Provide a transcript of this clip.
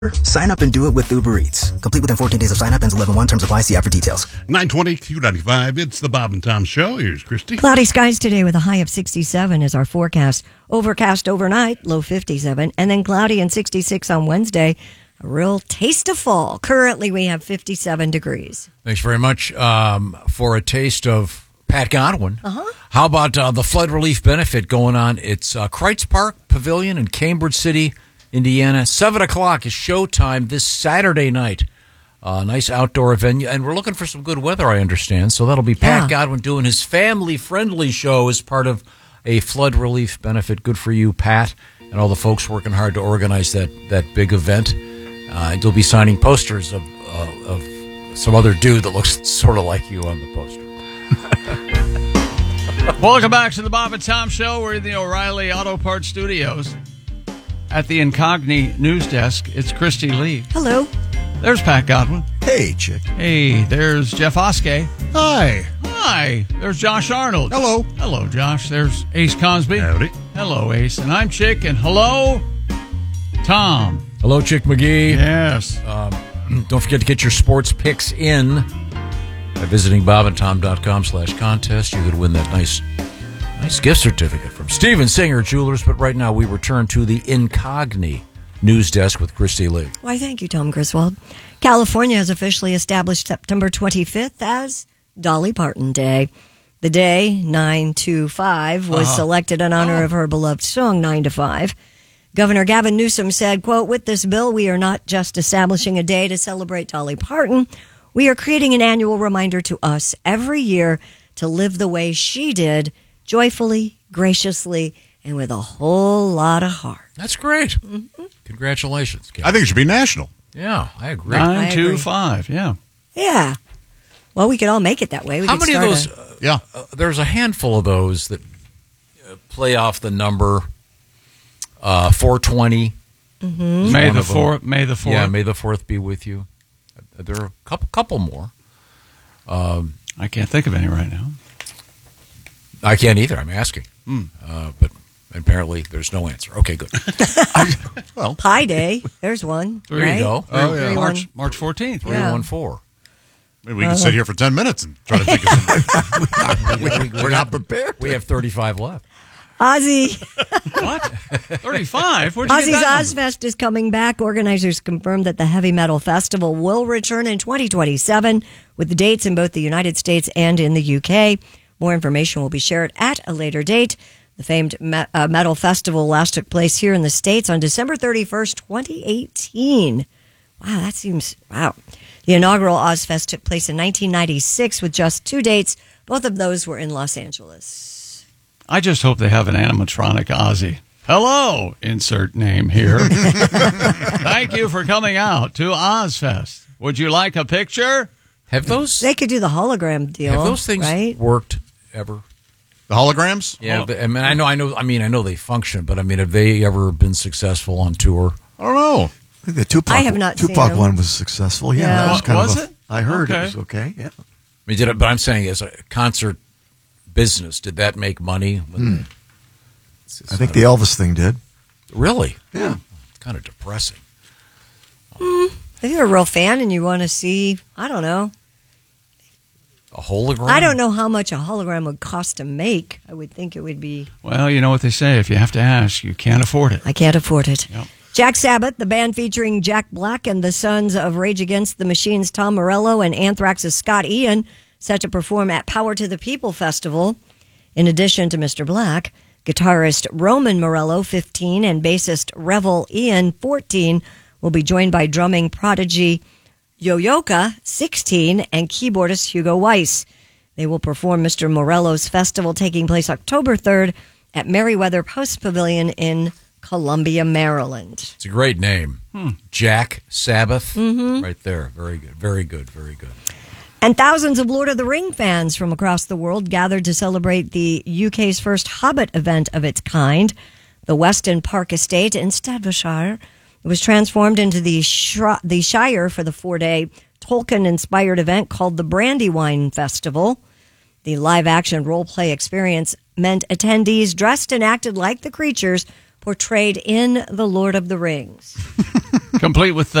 Sign up and do it with Uber Eats. Complete within 14 days of sign up. Ends 11/1. Terms apply. See app for details. 920 Q95. It's the Bob and Tom Show. Here's Christy. Cloudy skies today with a high of 67 is our forecast. Overcast overnight, low 57. And then cloudy and 66 on Wednesday. A real taste of fall. Currently, we have 57 degrees. Thanks very much for a taste of Pat Godwin. How about the flood relief benefit going on? It's Kreitz Park Pavilion in Cambridge City, Indiana. 7 o'clock is showtime this Saturday night. Nice outdoor venue. And we're looking for some good weather, I understand. So that'll be Pat Godwin doing his family-friendly show as part of a flood relief benefit. Good for you, Pat, and all the folks working hard to organize that big event. And you'll be signing posters of some other dude that looks sort of like you on the poster. Welcome back to the Bob and Tom Show. We're in the O'Reilly Auto Parts Studios. At the Incogni news desk, it's Christy Lee. Hello. There's Pat Godwin. Hey, chick. Hey, there's Jeff Oskey. Hi. Hi. There's Josh Arnold. Hello. Hello, Josh. There's Ace Cosby. Howdy. Hello, Ace. And I'm Chick. And hello, Tom. Hello, Chick McGee. Yes. Don't forget to get your sports picks in by visiting bobandtom.com/contest. You could win that nice gift certificate from Steven Singer Jewelers. But right now we return to the Incogni news desk with Christy Lee. Why, thank you, Tom Griswold. California has officially established September 25th as Dolly Parton Day. The day, 9-5, was selected in honor of her beloved song, 9 to 5. Governor Gavin Newsom said, quote, "With this bill, we are not just establishing a day to celebrate Dolly Parton. We are creating an annual reminder to us every year to live the way she did, joyfully, graciously, and with a whole lot of heart." That's great. Mm-hmm. Congratulations, Kevin. I think it should be national. Yeah, I agree. 9-5, yeah. Yeah. Well, we could all make it that way. How many of those? There's a handful of those that play off the number 420. Mm-hmm. May the 4th. Yeah, May the 4th be with you. There are a couple more. I can't think of any right now. I can't either. I'm asking. But apparently there's no answer. Okay, good. Well, Pi Day. There's one. There you go. Oh, yeah. March 14th. 314. Maybe we can sit here for 10 minutes and try to think of something. We're not prepared. We have 35 left. Ozzy. What? 35? Where'd you Ozzy's get that Ozfest is coming back. Organizers confirmed that the Heavy Metal Festival will return in 2027 with dates in both the United States and in the UK. More information will be shared at a later date. The famed Metal Festival last took place here in the States on December 31st, 2018. Wow, that seems... Wow. The inaugural Ozfest took place in 1996 with just 2 dates. Both of those were in Los Angeles. I just hope they have an animatronic Ozzy. Hello, insert name here. Thank you for coming out to Ozfest. Would you like a picture? Have those? They could do the hologram deal. Have those things worked ever? The holograms? Yeah, I mean, I know they function, but I mean, have they ever been successful on tour? I don't know. I think the Tupac, I have not seen Tupac them. one was successful. Yeah, that was kind was of. it? I heard Okay. it was okay. Yeah. I mean, but I'm saying as a concert business, did that make money? I think the Elvis thing did. Really? Yeah. It's kind of depressing. If you're a real fan and you want to see, I don't know. A hologram? I don't know how much a hologram would cost to make. I would think it would be... Well, you know what they say. If you have to ask, you can't afford it. I can't afford it. Yep. Jack Sabbath, the band featuring Jack Black and the sons of Rage Against the Machine's Tom Morello and Anthrax's Scott Ian, set to perform at Power to the People Festival. In addition to Mr. Black, guitarist Roman Morello, 15, and bassist Revel Ian, 14, will be joined by drumming prodigy Yoyoka, 16, and keyboardist Hugo Weiss. They will perform Mr. Morello's festival taking place October 3rd at Merriweather Post Pavilion in Columbia, Maryland. It's a great name. Jack Sabbath. Right there. Very good. Very good. Very good. And thousands of Lord of the Ring fans from across the world gathered to celebrate the UK's first Hobbit event of its kind. The Weston Park Estate in Staffordshire was transformed into the Shire for the 4-day Tolkien-inspired event called the Brandywine Festival. The live-action role-play experience meant attendees dressed and acted like the creatures portrayed in The Lord of the Rings. Complete with